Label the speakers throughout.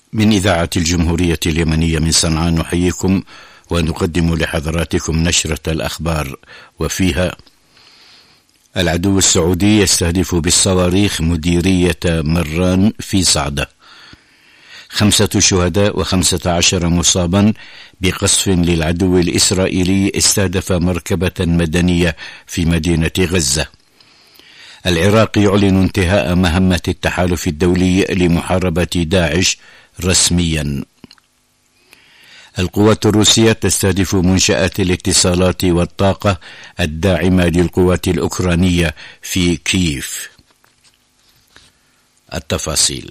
Speaker 1: من إذاعة الجمهورية اليمنية من صنعاء نحييكم ونقدم لحضراتكم نشرة الأخبار، وفيها: العدو السعودي يستهدف بالصواريخ مديرية مران في صعدة، 5 شهداء و15 مصابا بقصف للعدو الإسرائيلي استهدف مركبة مدنية في مدينة غزة. العراق يعلن انتهاء مهمة التحالف الدولي لمحاربة داعش رسميا. القوات الروسية تستهدف منشآت الاتصالات والطاقة الداعمة للقوات الأوكرانية في كييف. التفاصيل: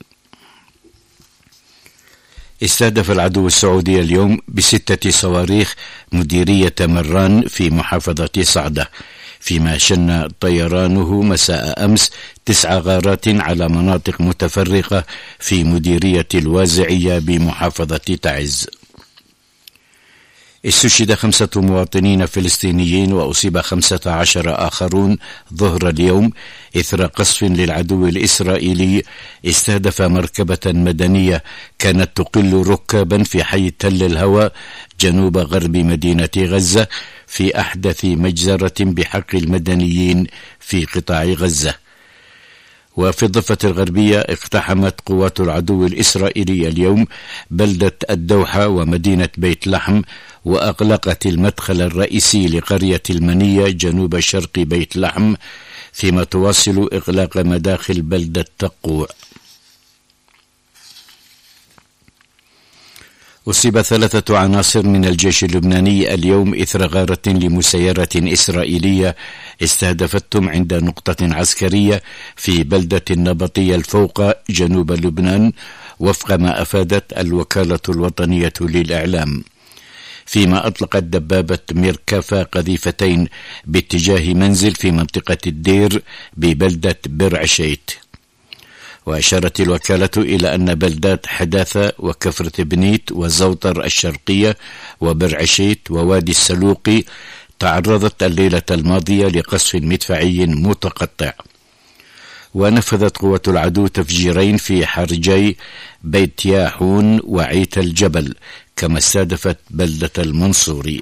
Speaker 1: استهدف العدو السعودي اليوم ب6 صواريخ مديرية مران في محافظة صعدة، فيما شن طيرانه مساء أمس 9 غارات على مناطق متفرقة في مديرية الوازعية بمحافظة تعز. استشهد 5 مواطنين فلسطينيين وأصيب 15 آخرون ظهر اليوم إثر قصف للعدو الإسرائيلي استهدف مركبة مدنية كانت تقل ركابا في حي تل الهوى جنوب غرب مدينة غزة في أحدث مجزرة بحق المدنيين في قطاع غزة. وفي الضفة الغربية اقتحمت قوات العدو الإسرائيلي اليوم بلدة الدوحة ومدينة بيت لحم، وأغلقت المدخل الرئيسي لقرية المنية جنوب شرق بيت لحم، فيما تواصل إغلاق مداخل بلدة تقوع. أصيب 3 عناصر من الجيش اللبناني اليوم إثر غارة لمسيرة إسرائيلية استهدفتهم عند نقطة عسكرية في بلدة النبطية الفوقة جنوب لبنان، وفق ما أفادت الوكالة الوطنية للإعلام، فيما أطلقت دبابة ميركافا قذيفتين باتجاه منزل في منطقة الدير ببلدة برعشيت. وأشارت الوكالة إلى أن بلدات حداثة وكفرة بنيت وزوطر الشرقية وبرعشيت ووادي السلوقي تعرضت الليلة الماضية لقصف مدفعي متقطع. ونفذت قوة العدو تفجيرين في حرجي بيت ياحون وعيت الجبل، كما استهدفت بلدة المنصوري.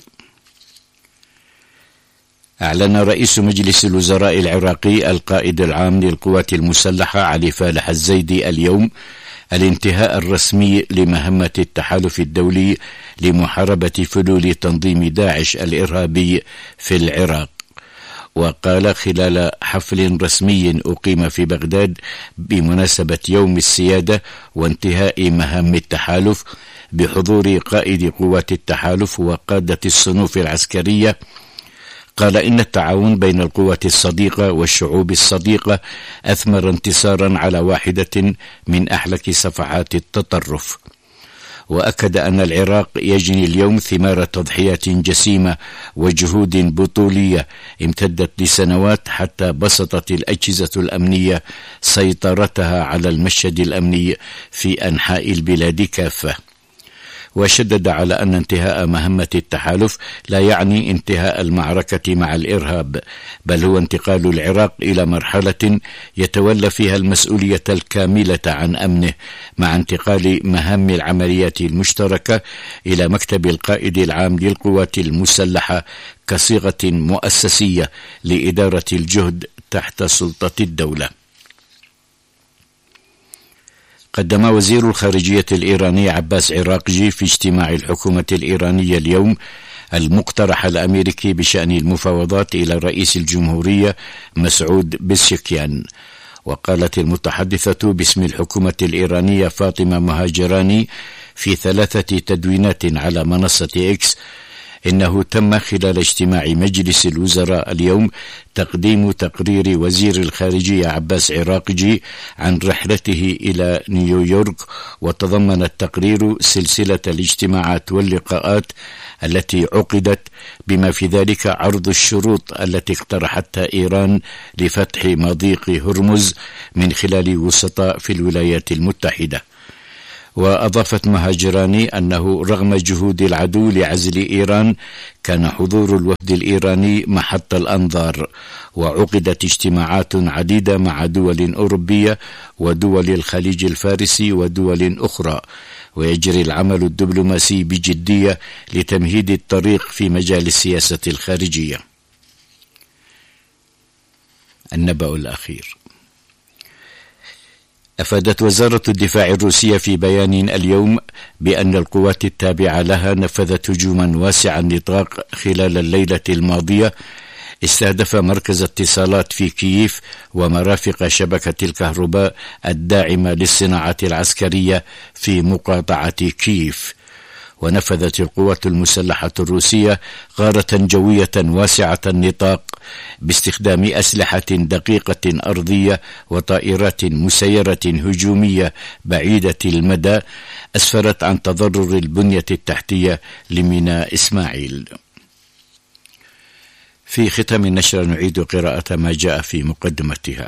Speaker 1: أعلن رئيس مجلس الوزراء العراقي القائد العام للقوات المسلحة علي فالح الزيدي اليوم الانتهاء الرسمي لمهمة التحالف الدولي لمحاربة فلول تنظيم داعش الإرهابي في العراق. وقال خلال حفل رسمي أقيم في بغداد بمناسبة يوم السيادة وانتهاء مهام التحالف بحضور قائد قوات التحالف وقادة الصنوف العسكرية، قال إن التعاون بين القوات الصديقة والشعوب الصديقة أثمر انتصارا على واحدة من أحلك صفحات التطرف. وأكد أن العراق يجني اليوم ثمار تضحيات جسيمة وجهود بطولية امتدت لسنوات حتى بسطت الأجهزة الأمنية سيطرتها على المشهد الأمني في أنحاء البلاد كافة. وشدد على أن انتهاء مهمة التحالف لا يعني انتهاء المعركة مع الإرهاب، بل هو انتقال العراق إلى مرحلة يتولى فيها المسؤولية الكاملة عن أمنه، مع انتقال مهام العمليات المشتركة إلى مكتب القائد العام للقوات المسلحة كصيغة مؤسسية لإدارة الجهد تحت سلطة الدولة. قدم وزير الخارجية الإيراني عباس عراقجي في اجتماع الحكومة الإيرانية اليوم المقترح الأمريكي بشأن المفاوضات إلى رئيس الجمهورية مسعود بزشكيان. وقالت المتحدثة باسم الحكومة الإيرانية فاطمة مهاجراني في 3 تدوينات على منصة إكس إنه تم خلال اجتماع مجلس الوزراء اليوم تقديم تقرير وزير الخارجية عباس عراقجي عن رحلته إلى نيويورك، وتضمن التقرير سلسلة الاجتماعات واللقاءات التي عقدت، بما في ذلك عرض الشروط التي اقترحتها إيران لفتح مضيق هرمز من خلال وسطاء في الولايات المتحدة. وأضافت مهاجراني أنه رغم جهود العدو لعزل إيران كان حضور الوفد الإيراني محط الأنظار، وعقدت اجتماعات عديدة مع دول أوروبية ودول الخليج الفارسي ودول أخرى، ويجري العمل الدبلوماسي بجدية لتمهيد الطريق في مجال السياسة الخارجية. النبأ الأخير. أفادت وزارة الدفاع الروسية في بيان اليوم بأن القوات التابعة لها نفذت هجوما واسع النطاق خلال الليلة الماضية استهدف مركز اتصالات في كييف ومرافق شبكة الكهرباء الداعمة للصناعات العسكرية في مقاطعة كييف. ونفذت القوات المسلحة الروسية غارة جوية واسعة النطاق باستخدام أسلحة دقيقة أرضية وطائرات مسيرة هجومية بعيدة المدى أسفرت عن تضرر البنية التحتية لميناء إسماعيل. في ختام النشرة نعيد قراءة ما جاء في مقدمتها.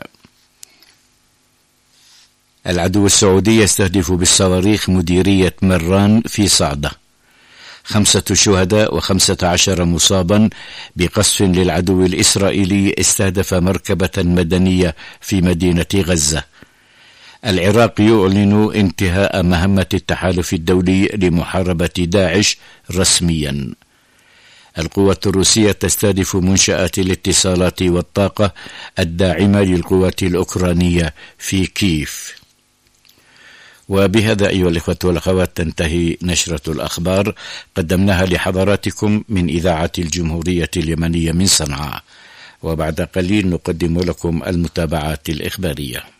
Speaker 1: العدو السعودي يستهدف بالصواريخ مديرية مران في صعدة. 5 شهداء و15 مصابا بقصف للعدو الإسرائيلي استهدف مركبة مدنية في مدينة غزة. العراق يعلن انتهاء مهمة التحالف الدولي لمحاربة داعش رسميا. القوات الروسية تستهدف منشآت الاتصالات والطاقة الداعمة للقوات الأوكرانية في كييف. وبهذا أيها الإخوة والأخوات تنتهي نشرة الأخبار قدمناها لحضراتكم من إذاعة الجمهورية اليمنية من صنعاء، وبعد قليل نقدم لكم المتابعات الإخبارية.